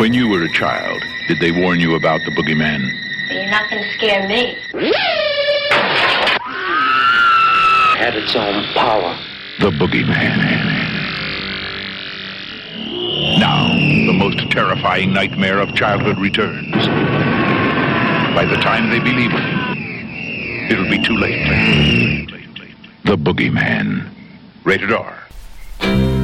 When you were a child, did they warn you about the boogeyman? You're not going to scare me. Had its own power. The boogeyman. Now, the most terrifying nightmare of childhood returns. By the time they believe it, it'll be too late. The Boogeyman. Rated R.